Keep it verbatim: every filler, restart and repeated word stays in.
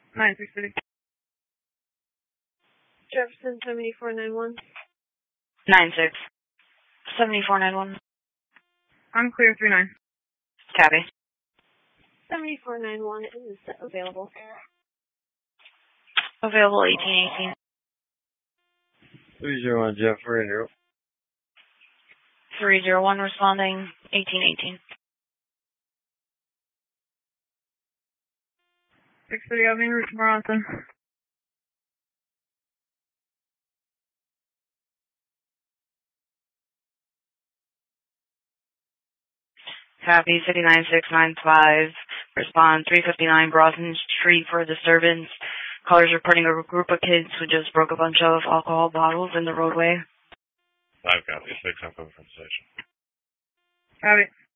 nine six City. Jefferson seventy-four ninety-one. nine six. seventy-four ninety-one. I'm clear three nine. Copy. seventy-four ninety-one is available. Available eighteen eighteen. three zero one Jeff Radio. three zero one responding eighteen eighteen. six City Avenue, Route to Bronson. Copy, City nine six nine five. Respond three fifty-nine Bronson Street for disturbance. Callers reporting a group of kids who just broke a bunch of alcohol bottles in the roadway. Five copy, six, I'm coming from the station. Copy.